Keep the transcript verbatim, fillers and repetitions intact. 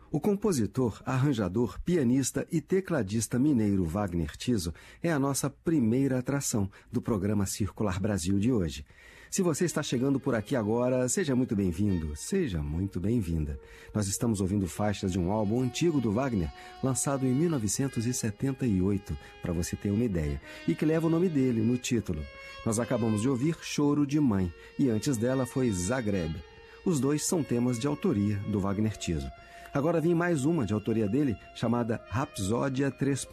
O compositor, arranjador, pianista e tecladista mineiro Wagner Tiso é a nossa primeira atração do programa Circular Brasil de hoje. Se você está chegando por aqui agora, seja muito bem-vindo, seja muito bem-vinda. Nós estamos ouvindo faixas de um álbum antigo do Wagner, lançado em mil novecentos e setenta e oito, para você ter uma ideia, e que leva o nome dele no título. Nós acabamos de ouvir Choro de Mãe, e antes dela foi Zagreb. Os dois são temas de autoria do Wagner Tiso. Agora vem mais uma de autoria dele, chamada Rapsódia três